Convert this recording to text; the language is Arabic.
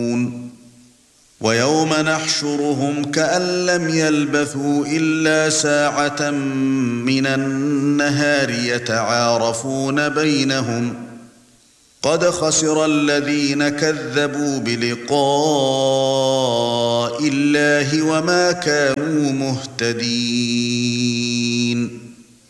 ويوم نحشرهم كأن لم يلبثوا إلا ساعة من النهار يتعارفون بينهم قد خسر الذين كذبوا بلقاء الله وما كانوا مهتدين